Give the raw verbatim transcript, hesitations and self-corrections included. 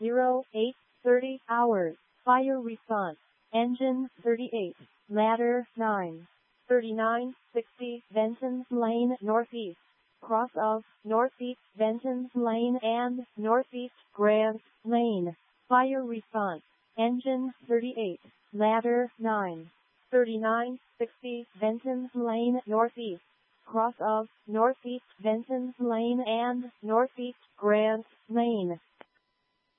zero eight thirty hours. Fire response. Engine thirty-eight. Ladder nine. thirty-nine sixty Benton's Lane Northeast. Cross of Northeast Benton's Lane and Northeast Grant Lane. Fire response. Engine thirty-eight. Ladder nine. thirty-nine sixty Benton's Lane Northeast. Cross of Northeast Benton's Lane and Northeast Grant Lane.